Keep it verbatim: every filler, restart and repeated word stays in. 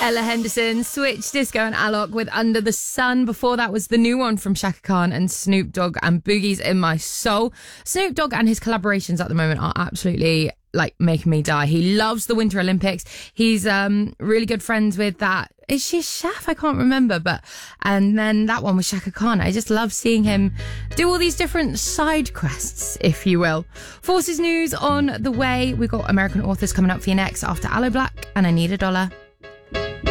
Ella Henderson, Switch, Disco and Alok with Under the Sun. Before that was the new one from Shaka Khan and Snoop Dogg and Boogie's In My Soul. Snoop Dogg and his collaborations at the moment are absolutely like making me die. He loves the Winter Olympics. He's um really good friends with that. Is she Shaf? I can't remember. But and then that one with Shaka Khan. I just love seeing him do all these different side quests, if you will. Forces news on the way. We've got American Authors coming up for you next after Aloe Black and I Need a Dollar.